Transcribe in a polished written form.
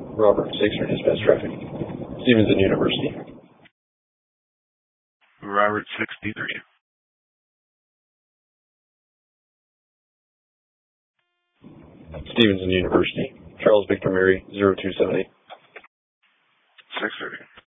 Robert, 6 for dispatch traffic. Stevenson University. Robert, 63. Stevenson University. Charles Victor Mary, 0278. 630.